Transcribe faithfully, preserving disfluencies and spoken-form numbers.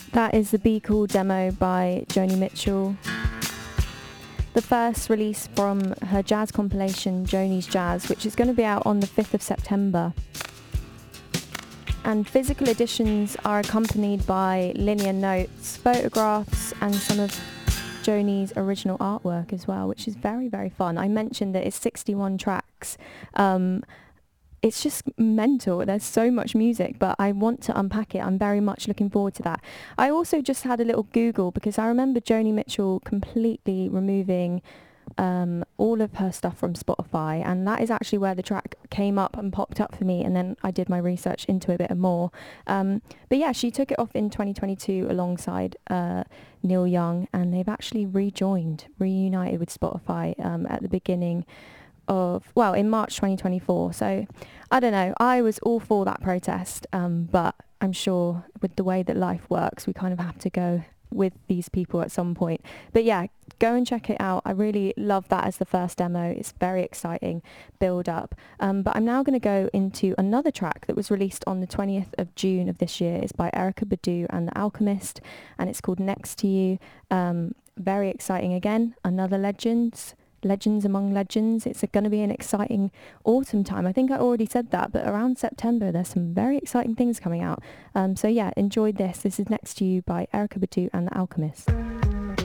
That is the Be Cool demo by Joni Mitchell. The first release from her jazz compilation, Joni's Jazz, which is going to be out on the fifth of September. And physical editions are accompanied by linear notes, photographs, and some of Joni's original artwork as well, which is very, very fun. I mentioned that it's sixty-one tracks. Um, it's just mental. There's so much music, but I want to unpack it. I'm very much looking forward to that. I also just had a little Google because I remember Joni Mitchell completely removing um, all of her stuff from Spotify, and that is actually where the track came up and popped up for me, and then I did my research into it a bit more. Um, but yeah, she took it off in twenty twenty-two alongside uh, Neil Young, and they've actually rejoined, reunited with Spotify um, at the beginning of, well, in March twenty twenty-four. So I don't know, I was all for that protest, um, but I'm sure with the way that life works, we kind of have to go with these people at some point. But yeah, go and check it out. I really love that as the first demo. It's very exciting build up. Um, but I'm now going to go into another track that was released on the twentieth of June of this year. It's by Erykah Badu and The Alchemist, and it's called Next to You. Um, very exciting again. Another Legends. Legends among legends. It's going to be an exciting autumn time. I think I already said that, but around September there's some very exciting things coming out. Um, so yeah, enjoy this. This is Next to You by Erykah Badu and The Alchemist.